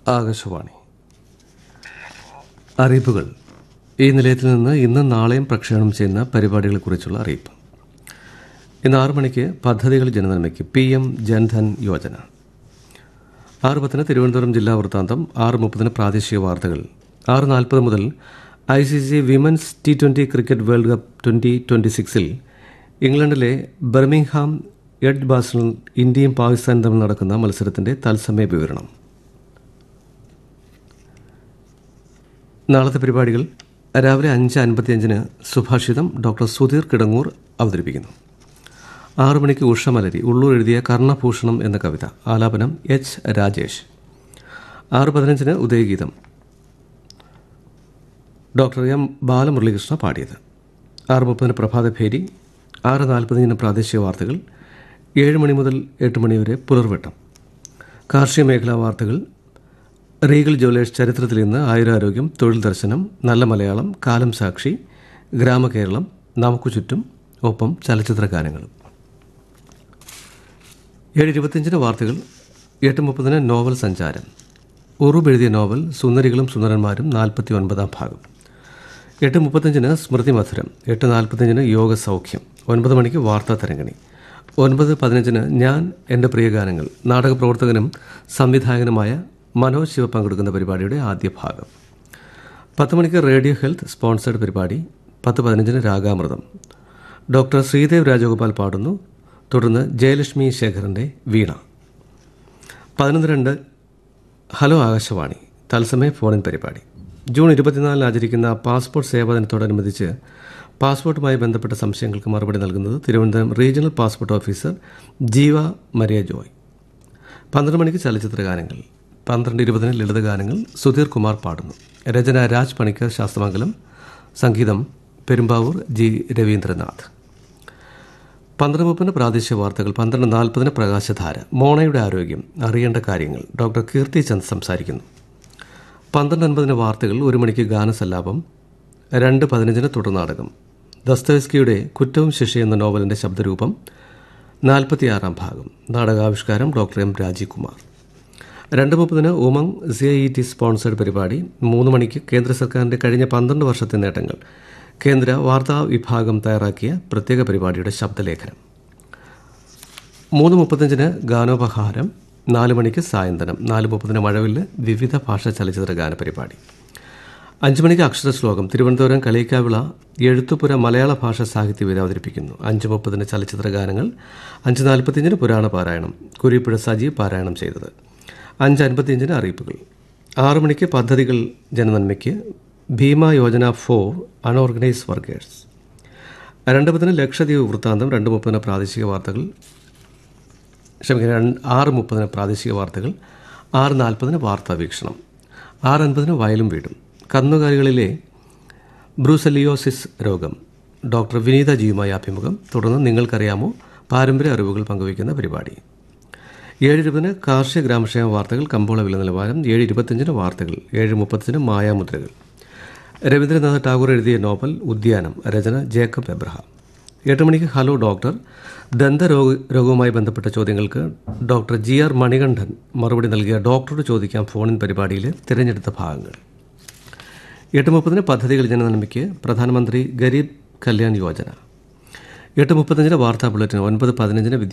ആകാശവാണി അറിയിപ്പുകൾ. ഈ നിലയത്തിൽ നിന്ന് ഇന്നും നാളെയും പ്രക്ഷേപണം ചെയ്യുന്ന പരിപാടികളെക്കുറിച്ചുള്ള അറിയിപ്പ്. ഇന്ന് 6 മണിക്ക് പദ്ധതികൾ ജനനന്മയ്ക്ക് PM ജൻധൻ യോജന. 6:10 തിരുവനന്തപുരം ജില്ലാ വൃത്താന്തം. 6:30 പ്രാദേശിക വാർത്തകൾ. 6:40 മുതൽ ICC women's T20 cricket world cup 2026 ഇംഗ്ലണ്ടിലെ ബർമിംഗ്ഹാം എഡ്ജ്ബാസ്റ്റണിൽ ഇന്ത്യയും പാകിസ്ഥാനും തമ്മിൽ നടക്കുന്ന മത്സരത്തിന്റെ തത്സമയ വിവരണം. നാളത്തെ പരിപാടികൾ: രാവിലെ 5:55 സുഭാഷിതം ഡോക്ടർ സുധീർ കിടങ്ങൂർ അവതരിപ്പിക്കുന്നു. 6 മണിക്ക് ഉഷമലരി, ഉള്ളൂർ എഴുതിയ കർണഭൂഷണം എന്ന കവിത, ആലാപനം H. Rajesh. 6:15 ഉദയഗീതം, doctor M. Balamuralikrishna പാടിയത്. 6:30 പ്രഭാതഭേരി. 6:45 പ്രാദേശിക വാർത്തകൾ. 7 മണി മുതൽ 8 മണി വരെ പുലർവെട്ടം. കാർഷിക മേഖലാ വാർത്തകൾ. റീഗൽ ജ്വല്ലേഴ്സ് ചരിത്രത്തിൽ ഇന്ന്, ആയുരാരോഗ്യം, തൊഴിൽ ദർശനം, നല്ല മലയാളം, കാലം സാക്ഷി, ഗ്രാമകേരളം, നമുക്കു ചുറ്റും, ഒപ്പം ചലച്ചിത്ര ഗാനങ്ങളും. 7:25 വാർത്തകൾ. 8:30 നോവൽ സഞ്ചാരം. ഉറുബ് എഴുതിയ നോവൽ സുന്ദരികളും സുന്ദരന്മാരും 49 ഭാഗം. 8:35 സ്മൃതി മധുരം. 8:45 യോഗ സൗഖ്യം. 9 മണിക്ക് വാർത്താ തരംഗിണി. 9:15 ഞാൻ എൻ്റെ പ്രിയ ഗാനങ്ങൾ. നാടക പ്രവർത്തകനും സംവിധായകനുമായ മനോജ് ശിവ പങ്കെടുക്കുന്ന പരിപാടിയുടെ ആദ്യ ഭാഗം. 10 മണിക്ക് റേഡിയോ ഹെൽത്ത് സ്പോൺസേഡ് പരിപാടി. 10:15 രാഗാമൃതം. ഡോക്ടർ ശ്രീദേവ് രാജഗോപാൽ പാടുന്നു. തുടർന്ന് ജയലക്ഷ്മി ശേഖരൻ്റെ വീണ. 11:02 ഹലോ ആകാശവാണി തത്സമയ ഫോണിൻ പരിപാടി. ജൂൺ 24 ആചരിക്കുന്ന പാസ്പോർട്ട് സേവാ ദിനത്തോടനുബന്ധിച്ച് പാസ്പോർട്ടുമായി ബന്ധപ്പെട്ട സംശയങ്ങൾക്ക് മറുപടി നൽകുന്നത് തിരുവനന്തപുരം റീജിയണൽ പാസ്പോർട്ട് ഓഫീസർ ജീവ മരിയ ജോയ്. 12 മണിക്ക് ചലച്ചിത്ര ഗാനങ്ങൾ. 12:20 ലളിത ഗാനങ്ങൾ. സുധീർ കുമാർ പാടുന്നു. രചന രാജ് പണിക്കർ, ശാസ്തമംഗലം. സംഗീതം പെരുമ്പാവൂർ G. രവീന്ദ്രനാഥ്. 12:30 പ്രാദേശിക വാർത്തകൾ. 12:40 പ്രകാശധാര. മോണയുടെ ആരോഗ്യം, അറിയേണ്ട കാര്യങ്ങൾ. ഡോക്ടർ കീർത്തി ചന്ദ് സംസാരിക്കുന്നു. 12:50 വാർത്തകൾ. 1 മണിക്ക് ഗാനസല്ലാപം. 2:15 തുടർനാടകം. ദസ്തേവ്സ്കിയുടെ കുറ്റവും ശിക്ഷയും എന്ന നോവലിന്റെ ശബ്ദരൂപം 46 ഭാഗം. നാടകാവിഷ്കാരം doctor M. Rajeev Kumar. 2:30 Umang CIET sponsored പരിപാടി. 3 മണിക്ക് കേന്ദ്ര സർക്കാരിന്റെ കഴിഞ്ഞ 12 വർഷത്തെ നേട്ടങ്ങൾ കേന്ദ്ര വാർത്താ വിഭാഗം തയ്യാറാക്കിയ പ്രത്യേക പരിപാടിയുടെ ശബ്ദലേഖനം. 3:35 ഗാനോപഹാരം. 4 മണിക്ക് സായന്തനം. 4:30 മഴവില്ല്, വിവിധ ഭാഷാ ചലച്ചിത്ര ഗാന പരിപാടി. 5 മണിക്ക് അക്ഷരശ്ലോകം. തിരുവനന്തപുരം കളിക്കാവിള എഴുത്തുപുര മലയാള ഭാഷാ സാഹിത്യവേദി അവതരിപ്പിക്കുന്നു. 5:30 ചലച്ചിത്ര ഗാനങ്ങൾ. 5:45 പുരാണ പാരായണം. കുരിപ്പുഴ സജീവ് പാരായണം ചെയ്തത്. 5:55 അറിയിപ്പുകൾ. 6 മണിക്ക് പദ്ധതികൾ ജനനന്മയ്ക്ക് ഭീമ യോജന 4 അൺഓർഗനൈസ്ഡ് വർക്കേഴ്സ്. 2:10 ലക്ഷദ്വീപ് വൃത്താന്തം. 2:30 പ്രാദേശിക വാർത്തകൾ. 6:30 പ്രാദേശിക വാർത്തകൾ. 6:40 വാർത്താ വീക്ഷണം. 6:50 വയലും വീടും. കന്നുകാലികളിലെ ബ്രൂസെല്ലിയോസിസ് രോഗം, ഡോക്ടർ വിനീത ജിയുമായി അഭിമുഖം. തുടർന്ന് നിങ്ങൾക്കറിയാമോ, പാരമ്പര്യ അറിവുകൾ പങ്കുവയ്ക്കുന്ന പരിപാടി. 7:20 കാർഷിക ഗ്രാമക്ഷേമ വാർത്തകൾ, കമ്പോള വില നിലവാരം. 7:25 വാർത്തകൾ. 7:30 മായാമുദ്രകൾ. രവീന്ദ്രനാഥ് ടാഗോർ എഴുതിയ നോവൽ ഉദ്യാനം. രചന ജേക്കബ് എബ്രഹാം. 8 മണിക്ക് ഹലോ ഡോക്ടർ. ദന്തരോഗവുമായി ബന്ധപ്പെട്ട ചോദ്യങ്ങൾക്ക് ഡോക്ടർ GR മണികണ്ഠൻ മറുപടി നൽകിയ ഡോക്ടറോട് ചോദിക്കാം ഫോണിൻ പരിപാടിയിലെ തിരഞ്ഞെടുത്ത ഭാഗങ്ങൾ. 8:30 പദ്ധതികൾ ജനനന്മയ്ക്ക് പ്രധാനമന്ത്രി ഗരീബ് കല്യാൺ യോജന. 8:35 വാർത്താ ബുള്ളറ്റിൻ. 9:15